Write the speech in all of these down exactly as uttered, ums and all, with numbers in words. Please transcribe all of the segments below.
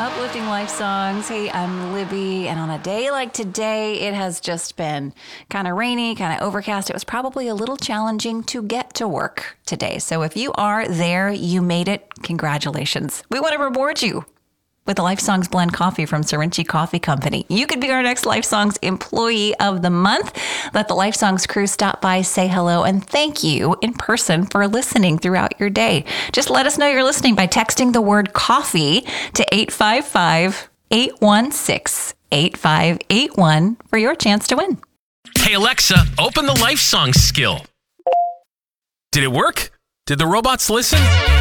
Uplifting Life Songs. Hey, I'm Libby, and on a day like today, it has just been kind of rainy, kind of overcast. It was probably a little challenging to get to work today. So if you are there, you made it. Congratulations. We want to reward you with the Life Songs Blend Coffee from Sorinchi Coffee Company. You could be our next Life Songs Employee of the Month. Let the Life Songs crew stop by, say hello, and thank you in person for listening throughout your day. Just let us know you're listening by texting the word coffee to eight five five, eight one six, eight five eight one for your chance to win. Hey Alexa, open the Life Songs skill. Did it work? Did the robots listen?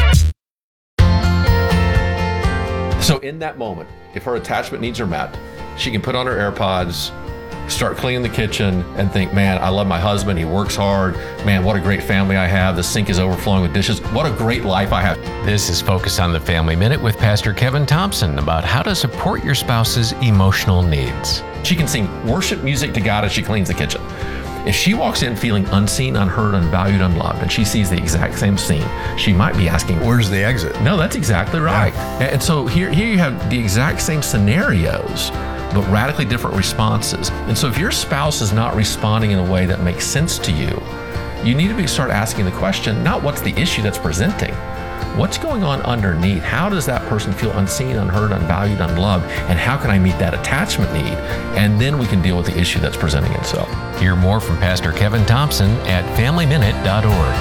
So in that moment, if her attachment needs are met, she can put on her AirPods, start cleaning the kitchen, and think, man, I love my husband. He works hard. Man, what a great family I have. The sink is overflowing with dishes. What a great life I have. This is Focus on the Family Minute with Pastor Kevin Thompson about how to support your spouse's emotional needs. She can sing worship music to God as she cleans the kitchen. If she walks in feeling unseen, unheard, unvalued, unloved, and she sees the exact same scene, she might be asking, where's the exit? No, that's exactly right. Yeah. And so here, here you have the exact same scenarios, but radically different responses. And so if your spouse is not responding in a way that makes sense to you, you need to be start asking the question, not what's the issue that's presenting, what's going on underneath? How does that person feel unseen, unheard, unvalued, unloved? And how can I meet that attachment need? And then we can deal with the issue that's presenting itself. Hear more from Pastor Kevin Thompson at family minute dot org.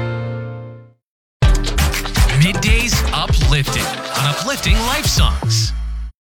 Middays Uplifting on Uplifting Life Songs.